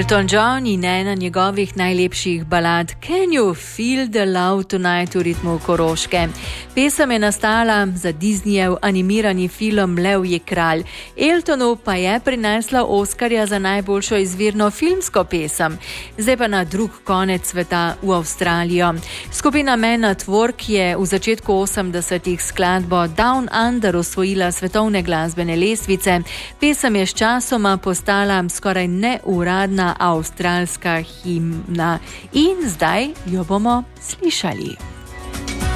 Elton John in ena njegovih najlepših balad Can You Feel the Love Tonight v ritmu Koroške. Pesem je nastala za Disneyjev animirani film Levji kralj. Eltonu pa je prinesla Oskarja za najboljšo izvirno filmsko pesem. Zdaj pa na drug konec sveta v Avstralijo. Skupina Men at Work je v začetku 80-ih skladbo Down Under osvojila svetovne glasbene lestvice. Pesem je sčasoma postala skoraj neuradna avstralska himna in zdaj jo bomo slišali.